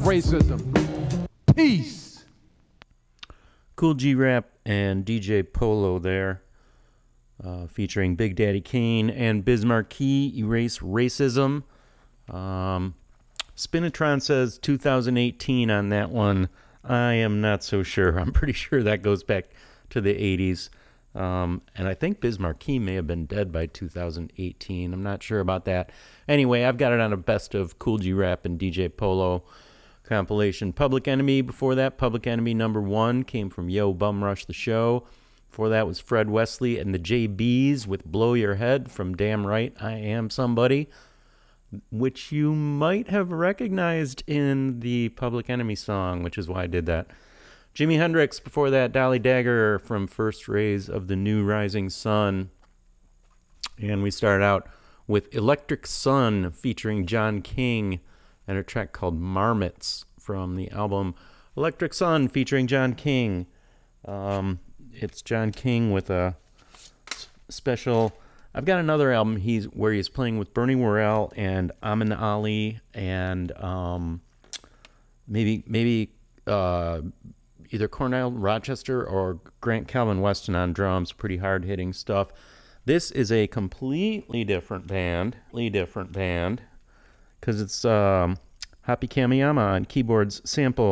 racism. Peace. Kool G Rap and DJ Polo there, featuring Big Daddy Kane and Biz Markie, Erase Racism. Spinatron says 2018 on that one. I am not so sure. I'm pretty sure that goes back to the 80s. And I think Biz Markie may have been dead by 2018. I'm not sure about that. Anyway, I've got it on a best of Kool G Rap and DJ Polo compilation. Public Enemy before that. Public Enemy #1 came from Yo Bum Rush the Show. Before that was Fred Wesley and the JBs with Blow Your Head from Damn Right I Am Somebody, which you might have recognized in the Public Enemy song, which is why I did that. Jimi Hendrix, before that, Dolly Dagger from First Rays of the New Rising Sun. And we started out with Electric Sun featuring John King and a track called Marmots from the album Electric Sun featuring John King. It's John King with a special... I've got another album where he's playing with Bernie Worrell and Amin Ali and maybe either Cornell Rochester or Grant Calvin Weston on drums. Pretty hard-hitting stuff. This is a completely different band, because it's Happy Kamiyama on keyboards, sample